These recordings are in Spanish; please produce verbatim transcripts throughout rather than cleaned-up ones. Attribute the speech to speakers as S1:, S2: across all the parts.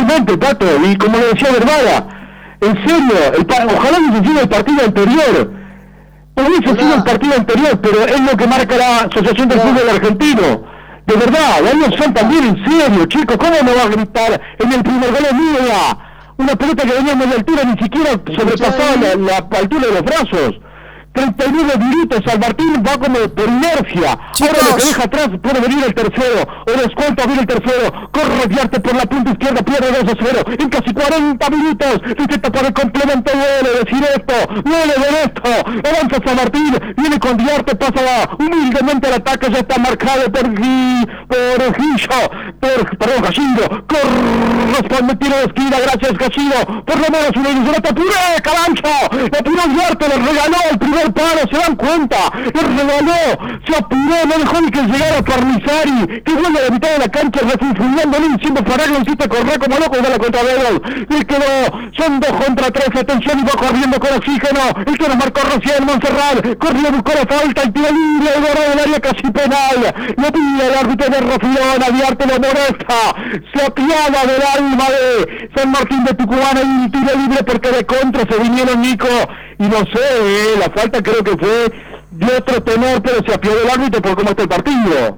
S1: totalmente, Pato, y como le decía Verbala, en serio, el, ojalá hubiese sido el partido anterior, hubiese sido el partido anterior, pero es lo que marca la Asociación del Fútbol Argentino. De verdad, ellos son también en serio, chicos, ¿cómo me va a gritar en el primer gol de Mía? Una pelota que venía a media altura, ni siquiera sobrepasaba la, la altura de los brazos. treinta y nueve minutos, San Martín va como por inercia. Chicos. Ahora lo que deja atrás puede venir el tercero, o descuenta viene el tercero, corre Diarte por la punta izquierda, pierde dos a cero, en casi cuarenta minutos, intenta por el complemento, duele decir esto, duele ver esto, avanza San Martín, viene con Diarte, pasa humildemente al ataque, ya está marcado por Gui, por Gillo, por, perdón, Gallido, corresponde tiro de esquina, gracias Gallido, por lo menos una ilusión, ¡te apuré, Calancho! ¡Le apuró Diarte, le regaló el primer palo, se dan cuenta, le regaló, se apuró, no dejó ni que llegara Parnizari, que vuelve a la mitad de la cancha refunfuñándole, diciendo para que lo hiciste correr como loco y va a la contra de él, le quedó, son dos contra tres, atención, y va corriendo con oxígeno, el que nos marcó recién, Montserrat, corrió, buscó la falta, el tiro libre, el gol del área casi penal, lo pide el árbitro de Rofilón, Diarte lo molesta, se apiada del alma de San Martín de Tucumán, y el tiro libre porque de contra se vinieron, Nico, y no sé, eh, la falta creo que fue de otro tenor, pero se apiadó el árbitro por cómo está el partido.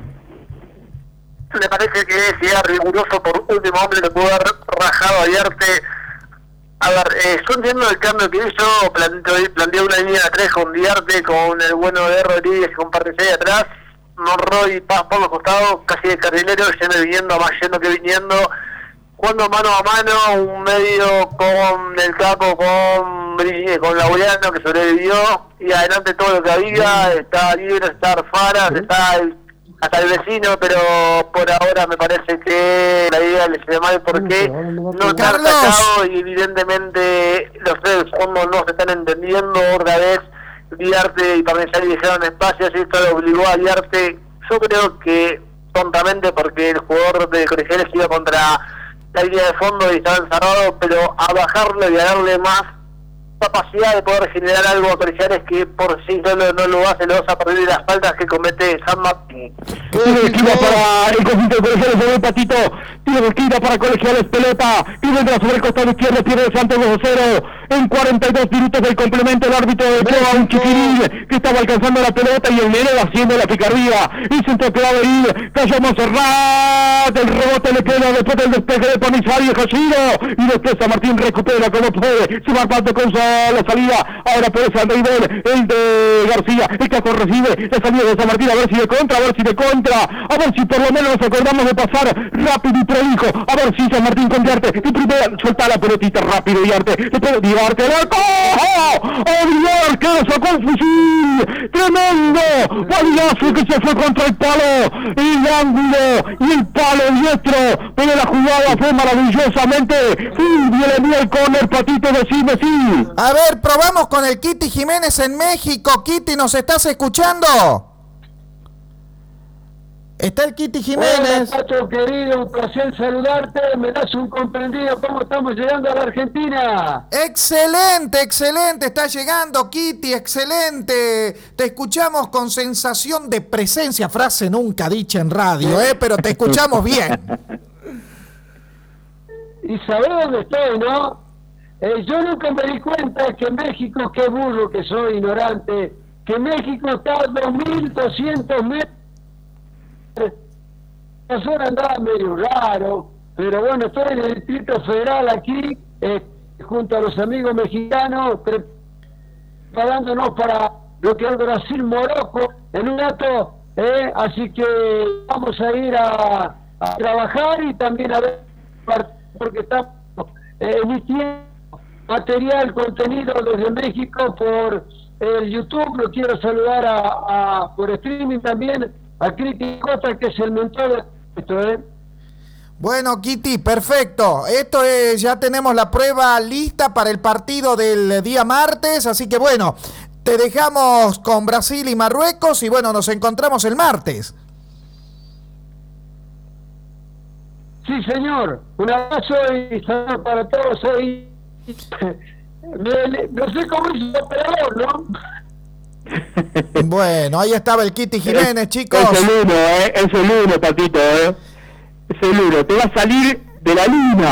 S2: Me parece que si era riguroso por último hombre le pudo haber rajado a Diarte. A ver, eh, yo entiendo el cambio que hizo, planteó, planteó una línea de tres con Diarte, con el bueno de Rodríguez, con Parnizari atrás, Monroy y Paz por los costados, casi de carrilero, yendo y viniendo, más yendo que viniendo, jugando mano a mano, un medio con el Capo, con con Laureano que sobrevivió, y adelante todo lo que había, está libre, está Faras, está el, hasta el vecino, pero por ahora me parece que la idea le sale mal porque no está atacado y evidentemente los tres fondos no se están entendiendo. Otra vez Diarte y Parnizari dejaron espacios y esto lo obligó a Diarte, yo creo que tontamente, porque el jugador de Colegiales iba contra la línea de fondo y estaba encerrado, pero a bajarlo y a darle más capacidad de poder generar algo a Colegiales que por sí solo no lo hace, lo hace a partir de las faltas que comete San Martín.
S1: Tiene esquina para el conjunto de Colegiales, se ve Patito, tiene esquina para Colegiales, pelota, y vendrá sobre el costado izquierdo, pierde Santos dos a cero, en cuarenta y dos minutos del complemento el árbitro echó a un chiquirín que estaba alcanzando la pelota y el Nero haciendo la picardía, y sentó que va a venir, cayó Montserrat, el rebote le queda después del despeje de Parnizari y Gallido, y después San Martín recupera como puede, se va Pato con la salida, ahora por ese Andreibel, el de García, el Caco recibe la salida de San Martín, a ver si de contra, a ver si de contra, a ver si por lo menos nos acordamos de pasar rápido y prolijo, a ver si San Martín con Diarte, y primero suelta la pelotita rápido Diarte, después Diarte, ¡la cojo! ¡Oh, Diarte, que le sacó el fusil! ¡Tremendo! ¡Baliazo que se fue contra el palo! El ángulo y el palo diestro, pero la jugada fue maravillosamente, sí, viene el córner, Patito, decime sí.
S3: A ver, probamos con el Kitty Jiménez en México. Kitty, ¿nos estás escuchando? Está el Kitty Jiménez.
S4: Hola, Pato, querido, un placer saludarte. Me das un comprendido cómo estamos llegando a la Argentina.
S3: Excelente, excelente. Está llegando, Kitty, excelente. Te escuchamos con sensación de presencia. Frase nunca dicha en radio, ¿eh? Pero te escuchamos bien.
S4: Y sabés dónde estoy, ¿no? Eh, yo nunca me di cuenta que México, qué burro que soy, ignorante, que México está a dos mil doscientos metros. Nosotros andaba medio raro, pero bueno, estoy en el Distrito Federal aquí, eh, junto a los amigos mexicanos, preparándonos para lo que es Brasil-Morocco en un rato, eh, así que vamos a ir a, a trabajar y también a ver, porque estamos eh, emitiendo material, contenido desde México por el YouTube. Lo quiero saludar a, a por streaming también a Cristi Costa, que es el mentor de esto, ¿eh?
S3: Bueno, Kitty, perfecto. Esto es, ya tenemos la prueba lista para el partido del día martes, así que bueno, te dejamos con Brasil y Marruecos y bueno, nos encontramos el martes.
S4: Sí, señor. Un abrazo y saludos para todos ahí. No sé cómo hizo el operador, ¿no?
S3: Bueno, ahí estaba el Kitty Jiménez, chicos.
S1: Es el uno, ¿eh? Es el uno, Patito, ¿eh? Es el uno. Te va a salir de la luna.